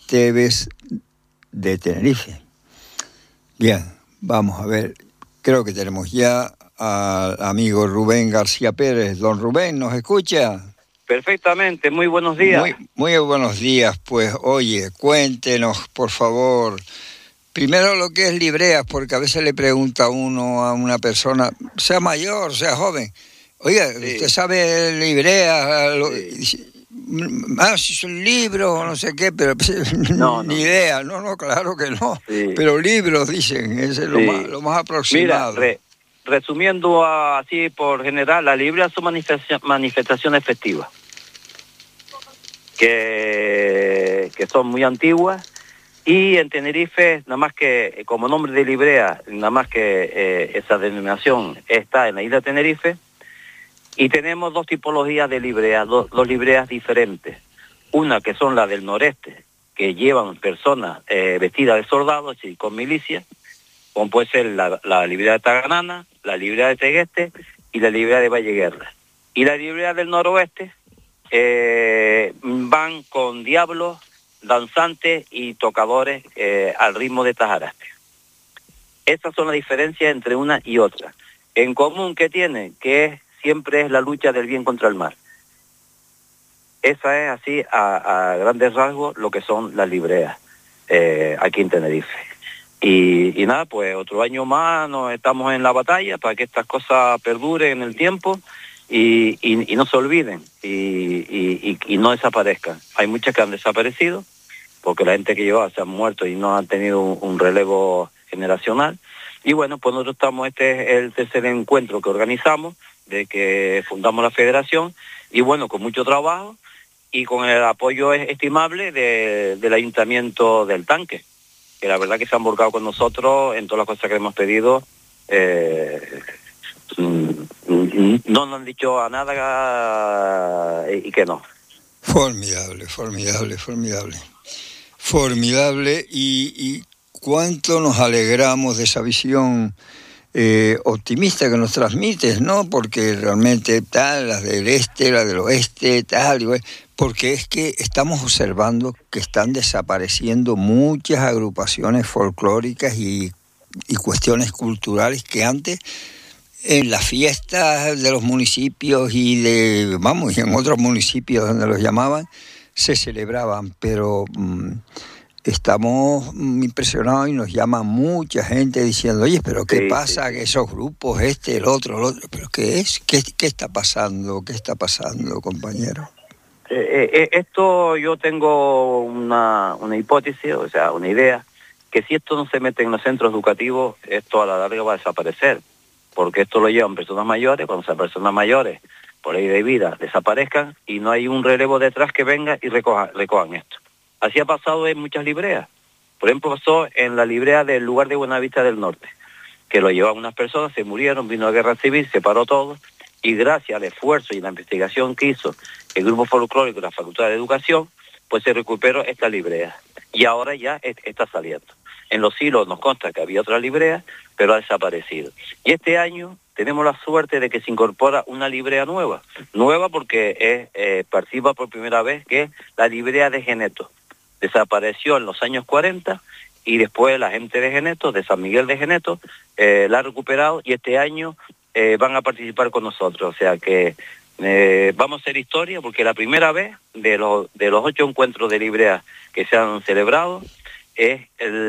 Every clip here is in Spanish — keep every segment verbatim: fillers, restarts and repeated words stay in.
Esteves de Tenerife. Bien, vamos a ver, creo que tenemos ya al amigo Rubén García Pérez. Don Rubén, ¿nos escucha? Perfectamente, muy buenos días. Muy, muy buenos días, pues oye, cuéntenos, por favor, primero lo que es libreas, porque a veces le pregunta uno a una persona, sea mayor, sea joven, oiga, sí. ¿Usted sabe libreas? Sí. Ah, si son libros o no sé qué, pero no, ni no. idea, no, no, claro que no, sí. Pero libros dicen, ese es sí. lo, más, lo más aproximado. Mira, re, resumiendo así por general, las libreas son manifestaciones, manifestaciones festivas. Que, que son muy antiguas, y en Tenerife, nada más que como nombre de librea, nada más que eh, esa denominación está en la isla de Tenerife, y tenemos dos tipologías de libreas, dos, dos libreas diferentes. Una que son las del noreste, que llevan personas eh, vestidas de soldados y con milicia, como puede ser la, la librea de Taganana, la librea de Tegueste y la librea de Valleguerra. Y la librea del noroeste, Eh, van con diablos, danzantes y tocadores eh, al ritmo de tajaraste. Estas son las diferencias entre una y otra. En común que tienen, que es, siempre es la lucha del bien contra el mal. Esa es así a, a grandes rasgos lo que son las libreas eh, aquí en Tenerife. Y, y nada, pues otro año más nos estamos en la batalla para que estas cosas perduren en el tiempo. Y, y, y no se olviden y, y, y no desaparezcan. Hay muchas que han desaparecido porque la gente que llevaba se han muerto y no han tenido un, un relevo generacional. Y bueno, pues nosotros estamos, este es el tercer encuentro que organizamos de que fundamos la federación, y bueno, con mucho trabajo y con el apoyo estimable de, del Ayuntamiento del Tanque, que la verdad que se han volcado con nosotros en todas las cosas que hemos pedido. eh, No nos han dicho a nada y que no. Formidable, formidable, formidable. Formidable y, y cuánto nos alegramos de esa visión eh, optimista que nos transmites, ¿no? Porque realmente tal, las del este, las del oeste, tal, y, porque es que estamos observando que están desapareciendo muchas agrupaciones folclóricas y, y cuestiones culturales que antes en las fiestas de los municipios y de, vamos, y en otros municipios donde los llamaban, se celebraban, pero mmm, estamos impresionados y nos llama mucha gente diciendo, oye, pero ¿qué sí, pasa? Sí. Que esos grupos, este, el otro, el otro, ¿pero qué es? ¿Qué, qué está pasando? ¿Qué está pasando, compañero? Eh, eh, esto yo tengo una, una hipótesis, o sea, una idea, que si esto no se mete en los centros educativos, esto a la larga va a desaparecer. Porque esto lo llevan personas mayores, cuando esas personas mayores, por ley de vida, desaparezcan y no hay un relevo detrás que venga y recoja, recojan esto. Así ha pasado en muchas libreas. Por ejemplo, pasó en la librea del lugar de Buenavista del Norte, que lo llevaban unas personas, se murieron, vino la guerra civil, se paró todo, y gracias al esfuerzo y la investigación que hizo el Grupo Folclórico de la Facultad de Educación, pues se recuperó esta librea. Y ahora ya está saliendo. En los silos nos consta que había otra librea, pero ha desaparecido. Y este año tenemos la suerte de que se incorpora una librea nueva. Nueva porque es, eh, participa por primera vez, que es la librea de Geneto. Desapareció en los años cuarenta y después la gente de Geneto, de San Miguel de Geneto, eh, la ha recuperado y este año eh, van a participar con nosotros. O sea que eh, vamos a hacer historia porque la primera vez de los, de los ocho encuentros de librea que se han celebrado, es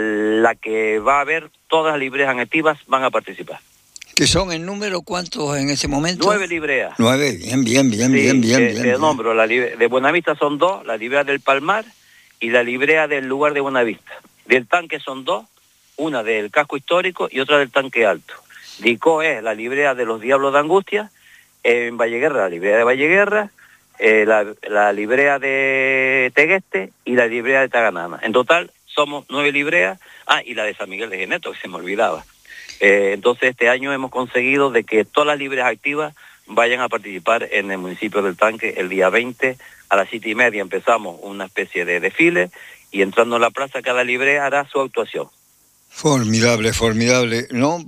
la que va a haber, todas las libreas activas van a participar. ¿Que son en número cuántos en ese momento? Nueve libreas. Nueve, bien, bien, bien, sí, bien, bien. Eh, bien, te bien. nombro, la libre, de Buenavista son dos, la librea del Palmar y la librea del lugar de Buenavista. Del Tanque son dos, una del casco histórico y otra del Tanque Alto. Dicó es la librea de los Diablos de Angustia, en Valleguerra la librea de Valleguerra, eh, la, la librea de Tegueste y la librea de Taganana. En total somos nueve libreas, ah, y la de San Miguel de Geneto, que se me olvidaba. Eh, entonces este año hemos conseguido de que todas las libreas activas vayan a participar en el municipio del Tanque el día veinte, a las siete y media empezamos una especie de desfile, y entrando en la plaza cada librea hará su actuación. Formidable, formidable. No,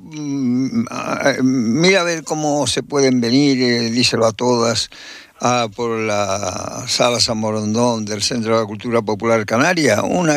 mira a ver cómo se pueden venir, eh, díselo a todas, a por la Sala San Morondón del Centro de la Cultura Popular Canaria, una